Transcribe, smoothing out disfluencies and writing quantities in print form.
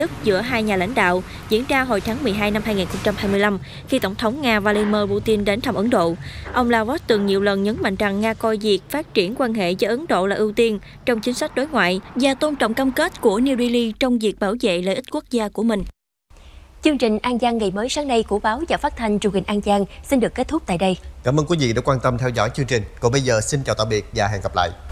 giữa hai nhà lãnh đạo diễn ra hồi tháng 12 năm 2025 khi Tổng thống Nga Vladimir Putin đến thăm Ấn Độ. Ông Lavrov từng nhiều lần nhấn mạnh rằng Nga coi việc phát triển quan hệ với Ấn Độ là ưu tiên trong chính sách đối ngoại và tôn trọng cam kết của New Delhi trong việc bảo vệ lợi ích quốc gia của mình. Chương trình An Giang ngày mới sáng nay của báo và phát thanh truyền hình An Giang xin được kết thúc tại đây. Cảm ơn quý vị đã quan tâm theo dõi chương trình. Còn bây giờ xin chào tạm biệt và hẹn gặp lại.